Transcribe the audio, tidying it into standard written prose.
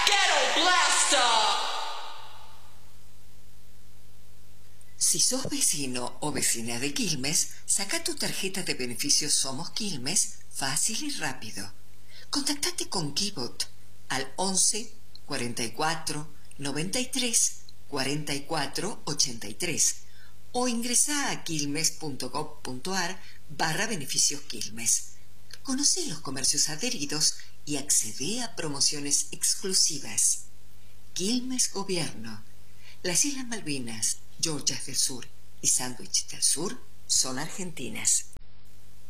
Ghetto Blaster. Si sos vecino o vecina de Quilmes, saca tu tarjeta de beneficios Somos Quilmes fácil y rápido. Contactate con Kibot al 11 44 93 44 83 o ingresa a quilmes.gov.ar/beneficios Quilmes. Conoce los comercios adheridos y accede a promociones exclusivas. Quilmes Gobierno. Las Islas Malvinas, Georgias del Sur y Sándwich del Sur son argentinas.